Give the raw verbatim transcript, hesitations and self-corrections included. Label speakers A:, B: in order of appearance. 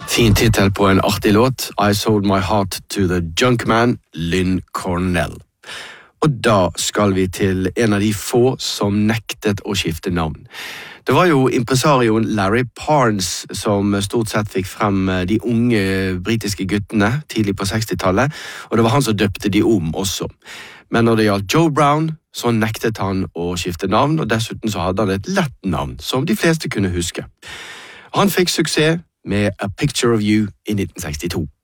A: Fin titel på en artig låt, I Sold My Heart to the Junkman, Lynn Cornell. Og da skal vi til en av de få som nektet å skifte navn. Det var jo impresarioen Larry Parnes som stort sett fikk frem de unge britiske guttene tidlig på sekstitallet, og det var han som døpte de om også. Men når det gjaldt Joe Brown, så nektet han å skifte navn, og dessuten så hadde han et lett navn som de fleste kunne huske. Han fikk suksess med A Picture of You i nitten sekstito.